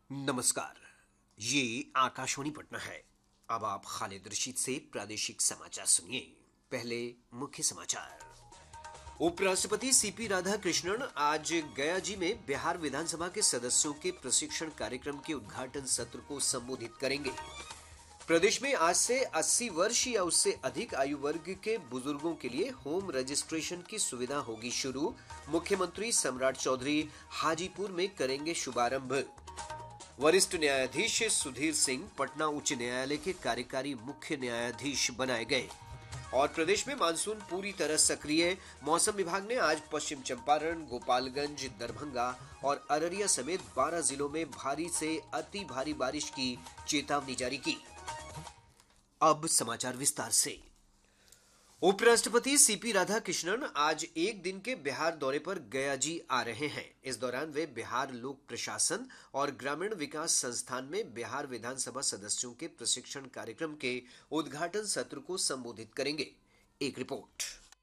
नमस्कार। ये आकाशवाणी पटना है। अब आप खालिद रशीद से प्रादेशिक समाचार सुनिए। पहले मुख्य समाचार। उपराष्ट्रपति सीपी राधाकृष्णन आज गया जी में बिहार विधानसभा के सदस्यों के प्रशिक्षण कार्यक्रम के उद्घाटन सत्र को संबोधित करेंगे। प्रदेश में आज से 80 वर्ष या उससे अधिक आयु वर्ग के बुजुर्गों के लिए होम रजिस्ट्रेशन की सुविधा होगी शुरू। मुख्यमंत्री सम्राट चौधरी हाजीपुर में करेंगे शुभारंभ। वरिष्ठ न्यायाधीश सुधीर सिंह पटना उच्च न्यायालय के कार्यकारी मुख्य न्यायाधीश बनाए गए। और प्रदेश में मानसून पूरी तरह सक्रिय। मौसम विभाग ने आज पश्चिम चंपारण, गोपालगंज, दरभंगा और अररिया समेत 12 जिलों में भारी से अति भारी बारिश की चेतावनी जारी की। अब समाचार विस्तार से। उपराष्ट्रपति सीपी राधाकृष्णन आज एक दिन के बिहार दौरे पर गया जी आ रहे हैं। इस दौरान वे बिहार लोक प्रशासन और ग्रामीण विकास संस्थान में बिहार विधानसभा सदस्यों के प्रशिक्षण कार्यक्रम के उद्घाटन सत्र को संबोधित करेंगे। एक रिपोर्ट।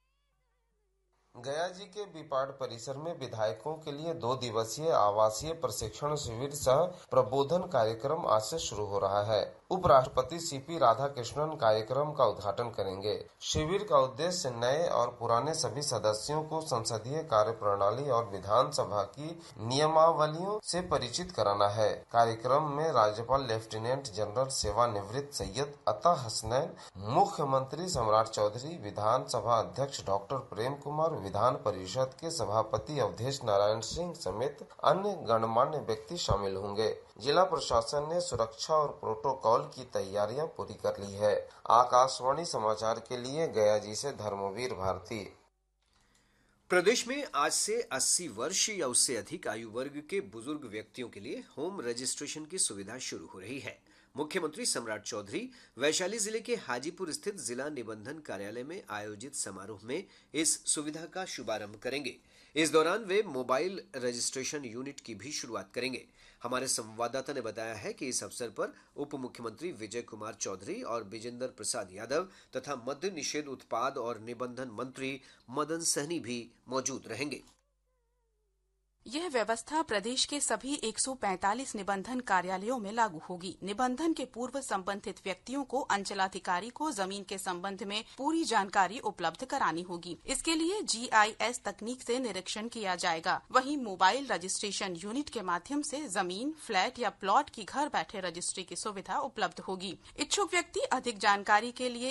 गया जी के बीपाड परिसर में विधायकों के लिए 2 दिवसीय आवासीय प्रशिक्षण शिविर सह प्रबोधन कार्यक्रम आज से शुरू हो रहा है। उपराष्ट्रपति सीपी राधाकृष्णन कार्यक्रम का उद्घाटन करेंगे। शिविर का उद्देश्य नए और पुराने सभी सदस्यों को संसदीय कार्य प्रणाली और विधानसभा की नियमावलियों से परिचित कराना है। कार्यक्रम में राज्यपाल लेफ्टिनेंट जनरल सेवानिवृत्त सैयद अता हसनैन, मुख्यमंत्री सम्राट चौधरी, विधानसभा अध्यक्ष डॉक्टर प्रेम कुमार, विधान परिषद के सभापति अवधेश नारायण सिंह समेत अन्य गणमान्य व्यक्ति शामिल होंगे। जिला प्रशासन ने सुरक्षा और प्रोटोकॉल की तैयारियां पूरी कर ली है। आकाशवाणी समाचार के लिए गया जी से धर्मवीर भारती। प्रदेश में आज से 80 वर्ष या उससे अधिक आयु वर्ग के बुजुर्ग व्यक्तियों के लिए होम रजिस्ट्रेशन की सुविधा शुरू हो रही है। मुख्यमंत्री सम्राट चौधरी वैशाली जिले के हाजीपुर स्थित जिला निबंधन कार्यालय में आयोजित समारोह में इस सुविधा का शुभारंभ करेंगे। इस दौरान वे मोबाइल रजिस्ट्रेशन यूनिट की भी शुरुआत करेंगे। हमारे संवाददाता ने बताया है कि इस अवसर पर उप मुख्यमंत्री विजय कुमार चौधरी और विजेंद्र प्रसाद यादव तथा मद्य निषेध उत्पाद और निबंधन मंत्री मदन सहनी भी मौजूद रहेंगे। यह व्यवस्था प्रदेश के सभी 145 निबंधन कार्यालयों में लागू होगी। निबंधन के पूर्व संबंधित व्यक्तियों को अंचलाधिकारी को जमीन के संबंध में पूरी जानकारी उपलब्ध करानी होगी। इसके लिए GIS तकनीक से निरीक्षण किया जाएगा। वहीं मोबाइल रजिस्ट्रेशन यूनिट के माध्यम से जमीन, फ्लैट या प्लॉट की घर बैठे रजिस्ट्री की सुविधा उपलब्ध होगी। इच्छुक व्यक्ति अधिक जानकारी के लिए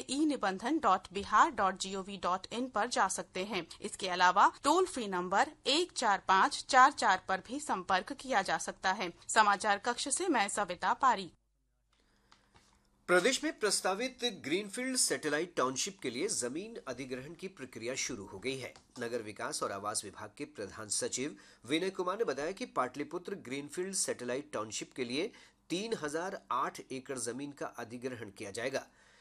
e-nibandhan.bihar.gov.in पर जा सकते हैं। इसके अलावा टोल फ्री नंबर 14544 पर भी संपर्क किया जा सकता है। समाचार कक्ष से मैं सविता पारी। प्रदेश में प्रस्तावित ग्रीनफील्ड सैटेलाइट टाउनशिप के लिए जमीन अधिग्रहण की प्रक्रिया शुरू हो गई है। नगर विकास और आवास विभाग के प्रधान सचिव विनय कुमार ने बताया कि पाटलिपुत्र ग्रीनफील्ड सैटेलाइट टाउनशिप के लिए 3008 एकड़ जमीन का अधिग्रहण किया जाएगा।